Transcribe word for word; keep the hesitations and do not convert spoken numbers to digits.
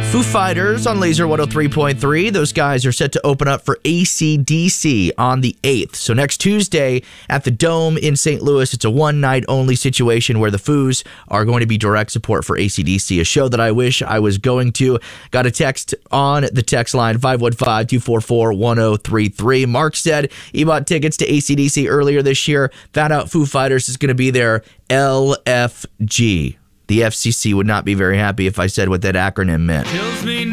Foo Fighters on Laser one oh three point three. Those guys are set to open up for A C D C on the eighth. So next Tuesday at the Dome in Saint Louis, it's a one-night only situation where the Foos are going to be direct support for A C D C, a show that I wish I was going to. Got a text on the text line, five one five, two four four, one oh three three. Mark said he bought tickets to A C D C earlier this year, found out Foo Fighters is going to be there, L F G. The F C C would not be very happy if I said what that acronym meant.